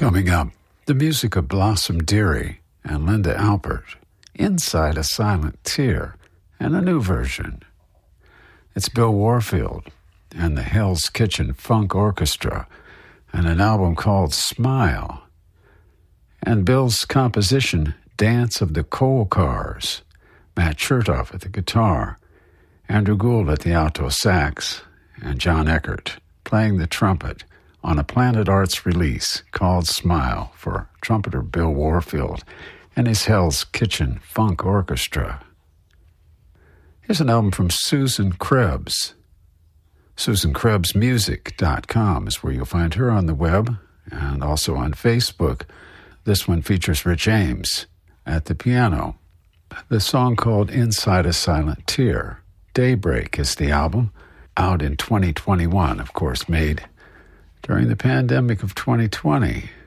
Coming up, the music of Blossom Dearie and Linda Alpert, Inside a Silent Tear, and a new version. It's Bill Warfield and the Hell's Kitchen Funk Orchestra and an album called Smile. And Bill's composition, Dance of the Coal Cars, Matt Chertoff at the guitar, Andrew Gould at the alto sax, and John Eckert playing the trumpet on a Planet Arts release called Smile for trumpeter Bill Warfield and his Hell's Kitchen Funk Orchestra. Here's an album from Susan Krebs. SusanKrebsMusic.com is where you'll find her on the web and also on Facebook. This one features Rich Ames at the piano. The song called Inside a Silent Tear. Daybreak is the album, out in 2021, of course, made during the pandemic of 2020.